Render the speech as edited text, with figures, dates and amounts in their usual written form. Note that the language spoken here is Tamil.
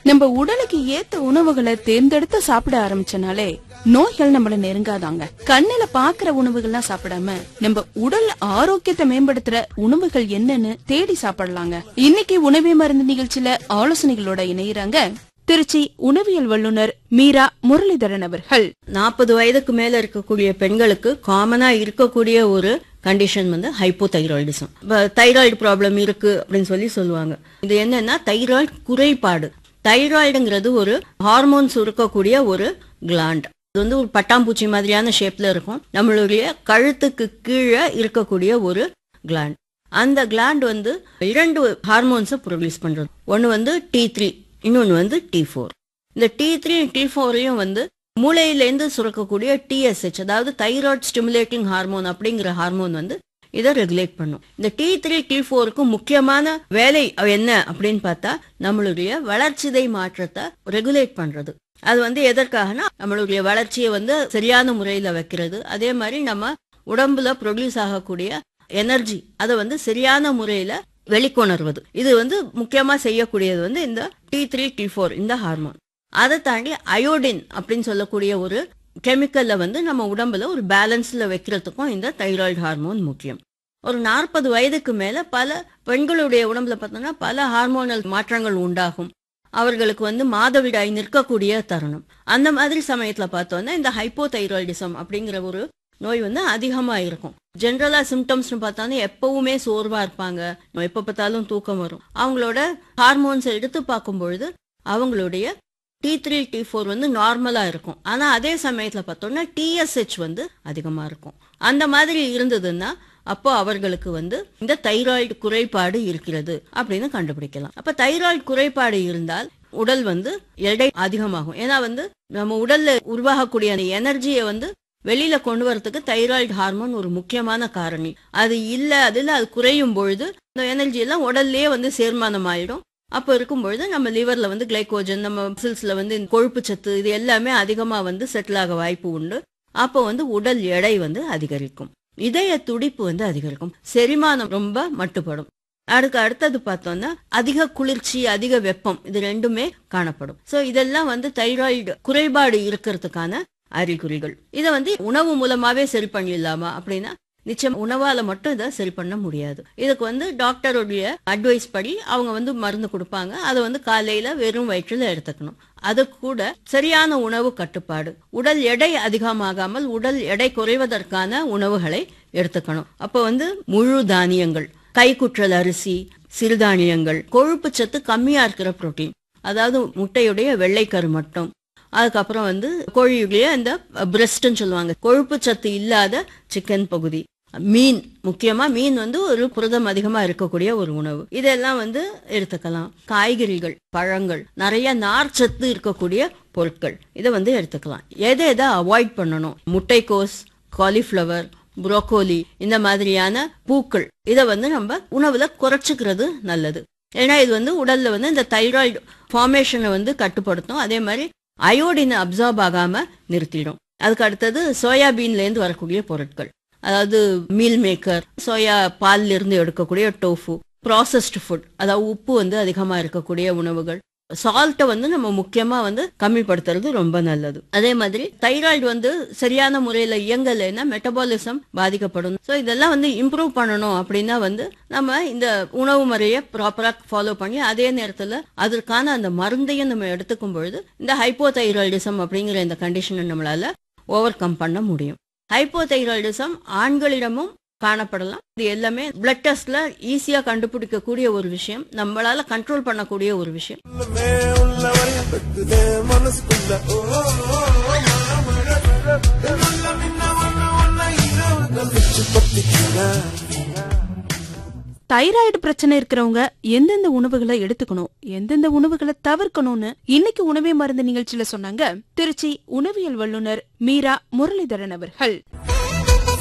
நம்ம உடலுக்கு ஏத்த உணவுகளை தேர்ந்தெடுத்து சாப்பிட ஆரம்பிச்சனாலே நோய்கள் நம்மள நெருங்காதாங்க. கண்ணுல பாக்குற உணவுகள்லாம் சாப்பிடாம நம்ம உடல் ஆரோக்கியத்தை மேம்படுத்துற உணவுகள் என்னன்னு தேடி சாப்பிடலாங்க. இன்னைக்கு உணவே மருந்து நிகழ்ச்சியில ஆலோசனைகளோட இணையறாங்க திருச்சி உணவியல் வல்லுநர் மீரா முரளிதரன் அவர்கள். 40 வயதுக்கு மேல இருக்கக்கூடிய பெண்களுக்கு காமனா இருக்கக்கூடிய ஒரு கண்டிஷன் வந்து ஹைப்போதைராய்டிசம். தைராய்டு ப்ராப்ளம் இருக்கு அப்படின்னு சொல்லுவாங்க. இது என்னன்னா தைராய்டு குறைபாடு. தைராய்டுங்கிறது ஒரு ஹார்மோன்ஸ் இருக்கக்கூடிய ஒரு கிளாண்ட். இது வந்து ஒரு பட்டாம்பூச்சி மாதிரியான ஷேப்ல இருக்கும். நம்மளுடைய கழுத்துக்கு கீழே இருக்கக்கூடிய ஒரு கிளாண்ட். அந்த கிளாண்ட் வந்து 2 ஹார்மோன்ஸை ப்ரொடியூஸ் பண்றது. ஒன்னு வந்து T3, இன்னொன்னு வந்து T4. இந்த T3 T4ஐயும் வந்து மூளையிலேருந்து சுரக்கக்கூடிய TSH, அதாவது தைராய்டு ஸ்டிமுலேட்டிங் ஹார்மோன் அப்படிங்கிற ஹார்மோன் வந்து இதை ரெகுலேட் பண்ணும். இந்த T3 T4க்கு முக்கியமான வேலை என்ன அப்படின்னு பார்த்தா நம்மளுடைய வளர்ச்சிதை மாற்றத்தை ரெகுலேட் பண்றது. அது வந்து எதற்காகனா நம்மளுடைய வளர்ச்சியை வந்து சரியான முறையில வைக்கிறது. அதே மாதிரி நம்ம உடம்புல ப்ரொடியூஸ் ஆகக்கூடிய எனர்ஜி அதை வந்து சரியான முறையில வெளிக்கொணர்வது. இது வந்து முக்கியமா செய்யக்கூடியது வந்து இந்த T3 T4 இந்த ஹார்மோன். அதை தாண்டி அயோடின் அப்படின்னு சொல்லக்கூடிய ஒரு கெமிக்கல்ல வந்து நம்ம உடம்புல ஒரு பேலன்ஸ்ல வைக்கிறதுக்கும் இந்த தைராய்டு ஹார்மோன் முக்கியம். ஒரு 40 வயதுக்கு மேல பல பெண்களுடைய உடம்புல பார்த்தோம்னா பல ஹார்மோனல் மாற்றங்கள் உண்டாகும். அவர்களுக்கு வந்து மாதவிடாய் நிற்கக்கூடிய தருணம். அந்த மாதிரி சமயத்துல பார்த்தோம்னா இந்த ஹைப்போதைராய்டிசம் அப்படிங்கிற ஒரு நோய் வந்து அதிகமா இருக்கும். ஜென்ரலா சிம்டம்ஸ்னு பார்த்தாலும் எப்பவுமே சோர்வா இருப்பாங்க, எப்ப பார்த்தாலும் தூக்கம் வரும். அவங்களோட ஹார்மோன்ஸை எடுத்து பார்க்கும்பொழுது அவங்களுடைய T3 T4 வந்து நார்மலா இருக்கும். ஆனா அதே சமயத்துல பார்த்தோம்னா TSH வந்து அதிகமா இருக்கும். அந்த மாதிரி இருந்ததுன்னா அப்போ அவர்களுக்கு வந்து இந்த தைராய்டு குறைபாடு இருக்கிறது அப்படின்னு கண்டுபிடிக்கலாம். அப்ப தைராய்டு குறைபாடு இருந்தால் உடல் வந்து எடை அதிகமாகும். ஏன்னா வந்து நம்ம உடல்ல உருவாகக்கூடிய அந்த எனர்ஜியை வந்து வெளியில கொண்டு வரதுக்கு தைராய்டு ஹார்மோன் ஒரு முக்கியமான காரணி. அது அது குறையும் பொழுது இந்த எனர்ஜி எல்லாம் உடல்லயே வந்து சேர்மானம் ஆயிடும். அப்போ இருக்கும்பொழுது நம்ம லிவர்ல வந்து கிளைகோஜன், நம்ம மசில்ஸ்ல வந்து கொழுப்பு சத்து இது எல்லாமே அதிகமா வந்து செட்டில் ஆக வாய்ப்பு உண்டு. அப்போ வந்து உடல் எடை வந்து அதிகரிக்கும், இதய துடிப்பு வந்து அதிகரிக்கும், செரிமானம் ரொம்ப மட்டுப்படும். அடுத்தது பார்த்தோம்னா அதிக குளிர்ச்சி, அதிக வெப்பம், இது ரெண்டுமே காணப்படும். சோ இதெல்லாம் வந்து தைராய்டு குறைபாடு இருக்கிறதுக்கான அறிகுறிகள். இதை வந்து உணவு மூலமாவே சரி பண்ணிடலாமா அப்படின்னா நிச்சயம் உணவால மட்டும் இதை சரி பண்ண முடியாது. இதுக்கு வந்து டாக்டருடைய அட்வைஸ் படி அவங்க வந்து மருந்து கொடுப்பாங்க. அதை வந்து காலையில வெறும் வயிற்றுல எடுத்துக்கணும். அது கூட சரியான உணவு கட்டுப்பாடு, உடல் எடை அதிகமாகாமல் உடல் எடை குறைவதற்கான உணவுகளை எடுத்துக்கணும். அப்போ வந்து முழு தானியங்கள், கைக்குற்றல் அரிசி, சிறுதானியங்கள், கொழுப்பு சத்து கம்மியா இருக்கிற புரோட்டீன், அதாவது முட்டையுடைய வெள்ளைக்கரு மட்டும், அதுக்கப்புறம் வந்து கோழியுடைய இந்த பிரெஸ்ட்ன்னு சொல்லுவாங்க, கொழுப்பு சத்து இல்லாத சிக்கன் பகுதி, மீன், முக்கியமா மீன் வந்து ஒரு புரதம் அதிகமா இருக்கக்கூடிய ஒரு உணவு, இதெல்லாம் வந்து எடுத்துக்கலாம். காய்கறிகள், பழங்கள், நிறைய நார்ச்சத்து இருக்கக்கூடிய பொருட்கள் இதை வந்து எடுத்துக்கலாம். எதை அவாய்ட் பண்ணணும்? முட்டைக்கோஸ், காலிஃபிளவர், புரோக்கோலி இந்த மாதிரியான பூக்கள் இதை வந்து நம்ம உணவுல குறைச்சிக்கிறது நல்லது. ஏன்னா இது வந்து உடல்ல வந்து இந்த தைராய்டு ஃபார்மேஷனை வந்து கட்டுப்படுத்தும். அதே மாதிரி அயோடின் அப்சார்ப் ஆகாம நிறுத்திடும். அதுக்கு அடுத்தது சோயாபீன்ல இருந்து வரக்கூடிய பொருட்கள், அதாவது மீல் மேக்கர், சோயா பால்ல இருந்து எடுக்கக்கூடிய டோஃபு, ப்ராசஸ்டு ஃபுட், அதாவது உப்பு வந்து அதிகமா இருக்கக்கூடிய உணவுகள், சால்ட்டை வந்து நம்ம முக்கியமா வந்து கம்மிப்படுத்துறது ரொம்ப நல்லது. அதே மாதிரி தைராய்டு வந்து சரியான முறையில இயங்கலைன்னா மெட்டபாலிசம் பாதிக்கப்படும். ஸோ இதெல்லாம் வந்து இம்ப்ரூவ் பண்ணணும் அப்படின்னா வந்து நம்ம இந்த உணவு முறையை ப்ராப்பரா ஃபாலோ பண்ணி அதே நேரத்துல அதற்கான அந்த மருந்தையும் நம்ம எடுத்துக்கும் பொழுது இந்த ஹைப்போதைராய்டிசம் அப்படிங்கிற இந்த கண்டிஷனை நம்மளால ஓவர் கம் பண்ண முடியும். ஹைப்போதைராய்டிசம் ஆண்களிடமும் காணப்படலாம். இது எல்லாமே பிளட் டெஸ்ட்ல ஈஸியா கண்டுபிடிக்கக்கூடிய ஒரு விஷயம், நம்மளால கண்ட்ரோல் பண்ணக்கூடிய ஒரு விஷயம். தைராய்டு பிரச்சனை இருக்கிறவங்க எந்தெந்த உணவுகளை எடுத்துக்கணும், எந்தெந்த உணவுகளை தவிர்க்கணும்னு இன்னைக்கு உணவே மருந்து நிகழ்ச்சியில சொன்னாங்க திருச்சி உணவியல் வல்லுநர் மீரா முரளிதரன் அவர்கள்.